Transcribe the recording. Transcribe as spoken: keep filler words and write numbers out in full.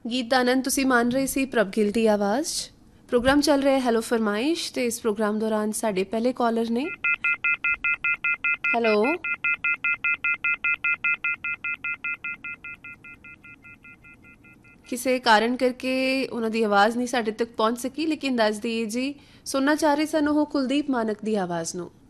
ਗੀਤ ਦਾ ਆਨੰਦ ਤੁਸੀਂ ਮਾਣ ਰਹੇ ਸੀ ਪ੍ਰਭ ਗਿੱਲ ਦੀ ਆਵਾਜ਼ 'ਚ। ਪ੍ਰੋਗਰਾਮ ਚੱਲ ਰਿਹਾ ਹੈਲੋ ਫਰਮਾਇਸ਼ ਤੇ ਇਸ ਪ੍ਰੋਗਰਾਮ ਦੌਰਾਨ ਸਾਡੇ ਪਹਿਲੇ ਕਾਲਰ ਨੇ। ਹੈਲੋ, ਕਿਸੇ ਕਾਰਨ ਕਰਕੇ ਉਹਨਾਂ ਦੀ ਆਵਾਜ਼ ਨਹੀਂ ਸਾਡੇ ਤੱਕ ਪਹੁੰਚ ਸਕੀ, ਲੇਕਿਨ ਦੱਸ ਦਈਏ ਜੀ ਸੁਣਨਾ ਚਾਹ ਰਹੇ ਸਨ ਉਹ ਕੁਲਦੀਪ ਮਾਨਕ ਦੀ ਆਵਾਜ਼ ਨੂੰ।